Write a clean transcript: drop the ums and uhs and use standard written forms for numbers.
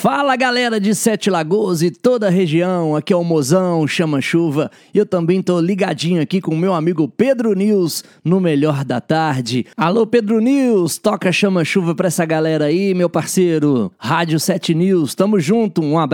Fala galera de Sete Lagoas e toda a região, aqui é o Mozão, Chama Chuva, e eu também tô ligadinho aqui com o meu amigo Pedro News no Melhor da Tarde. Alô Pedro News, toca Chama Chuva pra essa galera aí, meu parceiro. Rádio 7 News, tamo junto, um abraço.